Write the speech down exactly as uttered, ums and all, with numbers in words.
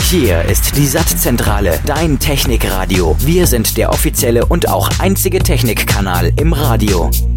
Hier ist die Sattzentrale, dein Technikradio. Wir sind der offizielle und auch einzige Technikkanal im Radio.